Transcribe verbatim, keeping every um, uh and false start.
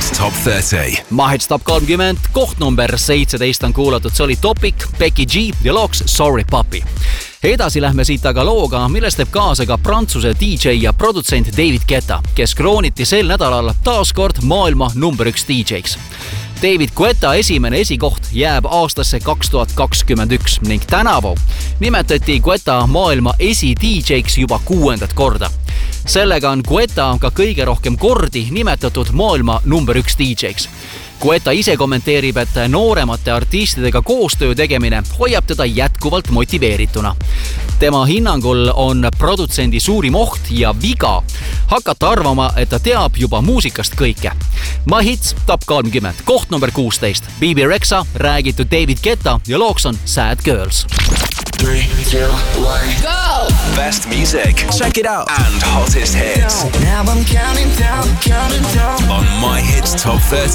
Hits Top thirty. My Hits Top kolmkümmend, koht number seitseteist on kuulatud, see oli Topic, Becky G ja looks Sorry Puppy. Edasi lähme siit aga looga, milles teeb kaasa ka prantsuse D J ja produtsent David Guetta, kes krooniti sel nädalal taaskord maailma number üks D J-ks. David Guetta esimene esikoht jääb aastasse kaks tuhat kakskümmend üks ning tänavu nimetati Guetta maailma esi-D J-ks juba kuuendat korda. Sellega on Guetta ka kõige rohkem kordi nimetatud maailma number üks D J-ks. Guetta ise kommenteerib, et nooremate artistidega koostöö tegemine hoiab teda jätkuvalt motiveerituna. Tema hinnangul on produtsendi suurim oht ja viga hakata arvama, et ta teab juba muusikast kõike. My Hits Top kolmkümmend, koht number kuusteist. B B Rexha, räägitud David Guetta ja looks on Sad Girls. three, two, one, go! Best music. Check it out. And hottest hits. Now I'm counting down, counting down. On My Hits Top thirty.